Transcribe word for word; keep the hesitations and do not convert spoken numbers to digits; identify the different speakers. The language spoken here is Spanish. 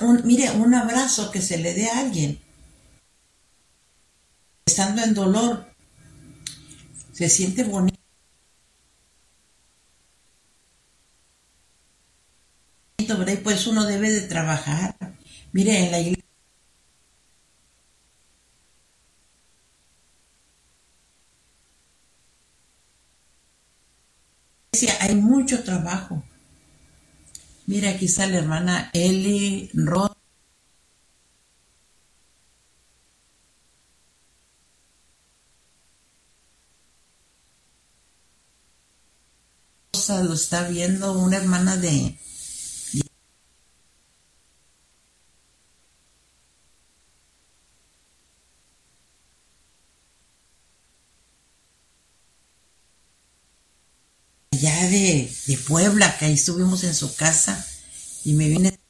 Speaker 1: un, mire, un abrazo que se le dé a alguien, estando en dolor, se siente bonito, ¿verdad? Y pues uno debe de trabajar. Mire, en la iglesia hay mucho trabajo. Mira, aquí está la hermana Eli Rosa, lo está viendo una hermana de allá de, de Puebla, que ahí estuvimos en su casa y me vine